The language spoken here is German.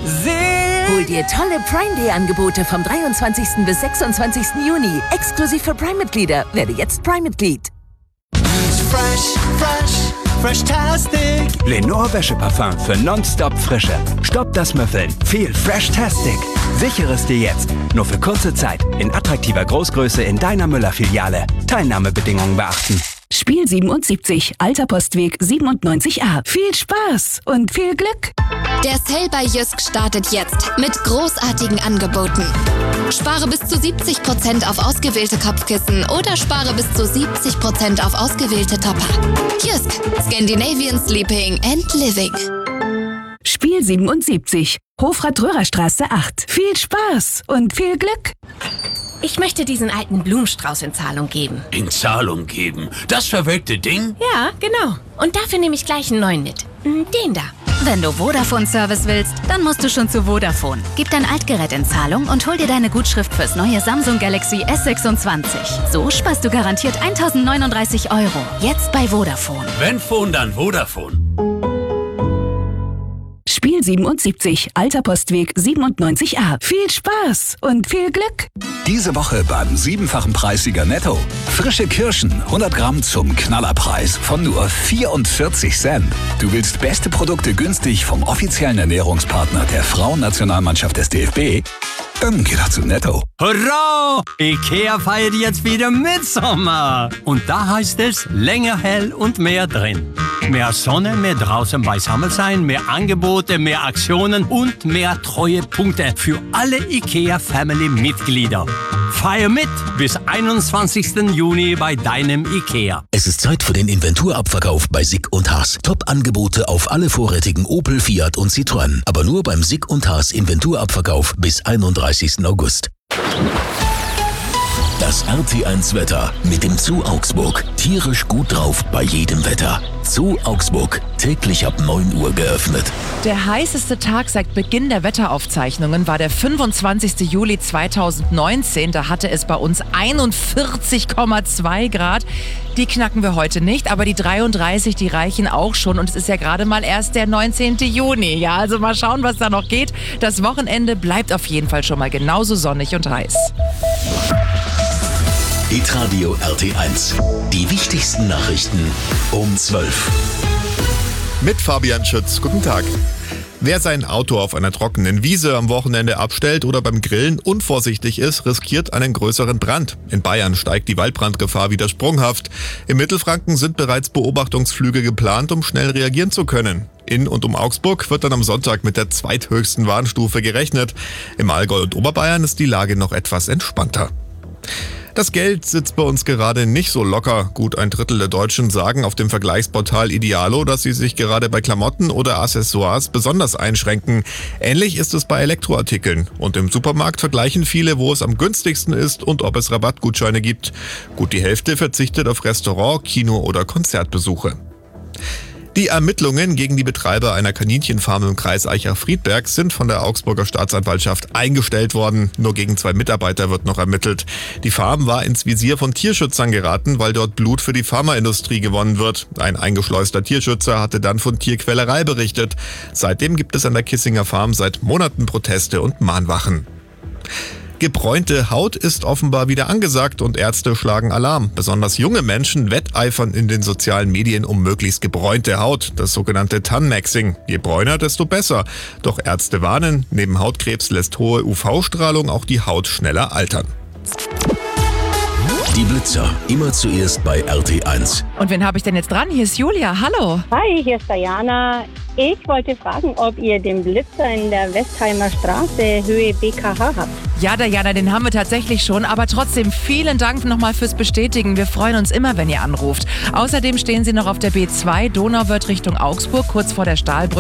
Hol dir tolle Prime Day Angebote vom 23. bis 26. Juni. Exklusiv für Prime-Mitglieder. Werde jetzt Prime-Mitglied. Fresh-tastic. Lenore Wäscheparfum für nonstop Frische. Stopp das Müffeln. Viel Fresh-tastic. Sichere es dir jetzt. Nur für kurze Zeit. In attraktiver Großgröße in deiner Müller-Filiale. Teilnahmebedingungen beachten. Spiel 77, Alter Postweg 97a. Viel Spaß und viel Glück. Der Sale bei Jysk startet jetzt mit großartigen Angeboten. Spare bis zu 70% auf ausgewählte Kopfkissen oder spare bis zu 70% auf ausgewählte Topper. Jysk, Scandinavian Sleeping and Living. Spiel 77, Hofrat-Röhrer-Straße 8. Viel Spaß und viel Glück. Ich möchte diesen alten Blumenstrauß in Zahlung geben. In Zahlung geben? Das verwelkte Ding? Ja, genau. Und dafür nehme ich gleich einen neuen mit. Den da. Wenn du Vodafone-Service willst, dann musst du schon zu Vodafone. Gib dein Altgerät in Zahlung und hol dir deine Gutschrift fürs neue Samsung Galaxy S26. So sparst du garantiert 1.039 €. Jetzt bei Vodafone. Wenn Phone, dann Vodafone. Spiel 77, Alter Postweg 97a. Viel Spaß und viel Glück. Diese Woche beim 7-fachen Preissieger Netto. Frische Kirschen, 100 Gramm zum Knallerpreis von nur 44 Cent. Du willst beste Produkte günstig vom offiziellen Ernährungspartner der Frauennationalmannschaft des DFB? Dann geh doch zu Netto. Hurra! Ikea feiert jetzt wieder Mitsommer. Und da heißt es länger hell und mehr drin. Mehr Sonne, mehr draußen beisammen sein, mehr Angebote, mehr Aktionen und mehr Treuepunkte für alle IKEA-Family-Mitglieder. Feier mit bis 21. Juni bei deinem IKEA. Es ist Zeit für den Inventurabverkauf bei Sick & Haas. Top-Angebote auf alle vorrätigen Opel, Fiat und Citroën. Aber nur beim Sick & Haas Inventurabverkauf bis 31. August. Das RT1-Wetter mit dem Zoo Augsburg. Tierisch gut drauf bei jedem Wetter. Zoo Augsburg. Täglich ab 9 Uhr geöffnet. Der heißeste Tag seit Beginn der Wetteraufzeichnungen war der 25. Juli 2019. Da hatte es bei uns 41,2 Grad. Die knacken wir heute nicht, aber die 33, die reichen auch schon. Und es ist ja gerade mal erst der 19. Juni. Ja, also mal schauen, was da noch geht. Das Wochenende bleibt auf jeden Fall schon mal genauso sonnig und heiß. Hitradio RT1. Die wichtigsten Nachrichten um 12. Mit Fabian Schütz. Guten Tag. Wer sein Auto auf einer trockenen Wiese am Wochenende abstellt oder beim Grillen unvorsichtig ist, riskiert einen größeren Brand. In Bayern steigt die Waldbrandgefahr wieder sprunghaft. Im Mittelfranken sind bereits Beobachtungsflüge geplant, um schnell reagieren zu können. In und um Augsburg wird dann am Sonntag mit der zweithöchsten Warnstufe gerechnet. Im Allgäu und Oberbayern ist die Lage noch etwas entspannter. Das Geld sitzt bei uns gerade nicht so locker. Gut ein Drittel der Deutschen sagen auf dem Vergleichsportal Idealo, dass sie sich gerade bei Klamotten oder Accessoires besonders einschränken. Ähnlich ist es bei Elektroartikeln. Und im Supermarkt vergleichen viele, wo es am günstigsten ist und ob es Rabattgutscheine gibt. Gut die Hälfte verzichtet auf Restaurant-, Kino- oder Konzertbesuche. Die Ermittlungen gegen die Betreiber einer Kaninchenfarm im Kreis Aichach-Friedberg sind von der Augsburger Staatsanwaltschaft eingestellt worden. Nur gegen 2 Mitarbeiter wird noch ermittelt. Die Farm war ins Visier von Tierschützern geraten, weil dort Blut für die Pharmaindustrie gewonnen wird. Ein eingeschleuster Tierschützer hatte dann von Tierquälerei berichtet. Seitdem gibt es an der Kissinger Farm seit Monaten Proteste und Mahnwachen. Gebräunte Haut ist offenbar wieder angesagt und Ärzte schlagen Alarm. Besonders junge Menschen wetteifern in den sozialen Medien um möglichst gebräunte Haut, das sogenannte Tan-Maxing. Je bräuner, desto besser. Doch Ärzte warnen, neben Hautkrebs lässt hohe UV-Strahlung auch die Haut schneller altern. Die Blitzer, immer zuerst bei RT1. Und wen habe ich denn jetzt dran? Hier ist Julia, hallo. Hi, hier ist Diana. Ich wollte fragen, ob ihr den Blitzer in der Westheimer Straße, Höhe BKH habt. Ja, Diana, den haben wir tatsächlich schon, aber trotzdem vielen Dank nochmal fürs Bestätigen. Wir freuen uns immer, wenn ihr anruft. Außerdem stehen Sie noch auf der B2 Donauwörth Richtung Augsburg, kurz vor der Stahlbrücke.